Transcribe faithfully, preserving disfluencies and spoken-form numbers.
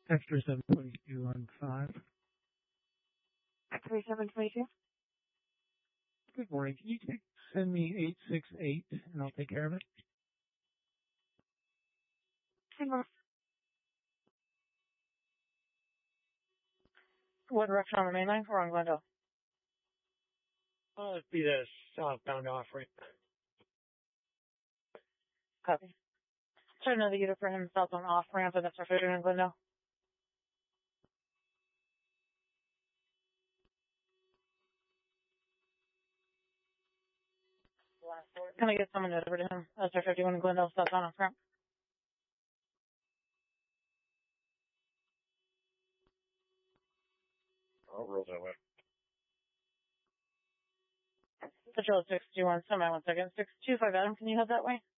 Extra seven twenty-two on five. three seven twenty-two. Good morning. Can you take, send me eight six eight and I'll take care of it? What direction on the main line? We're on Glendale. Oh, it'd be the southbound offering. Copy. Try another unit for him southbound off ramp, and that's our fifty in Glendale. Can I get someone over to him? That's our fifty-one in Glendale southbound off ramp. I'll roll that way. Patrol six two one, semi one second. six two five Adam, can you head that way?